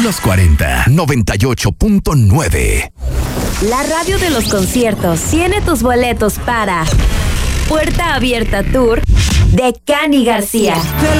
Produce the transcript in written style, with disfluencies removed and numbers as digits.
Los 40, 98.9. La radio de los conciertos tiene tus boletos para Puerta Abierta Tour de Cani García.